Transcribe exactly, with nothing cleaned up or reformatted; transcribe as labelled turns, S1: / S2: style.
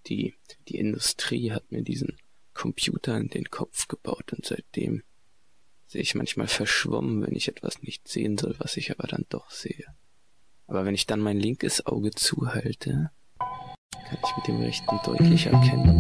S1: Die, die Industrie hat mir diesen Computer in den Kopf gebaut und seitdem sehe ich manchmal verschwommen, wenn ich etwas nicht sehen soll, was ich aber dann doch sehe. Aber wenn ich dann mein linkes Auge zuhalte, kann ich mit dem rechten deutlich erkennen,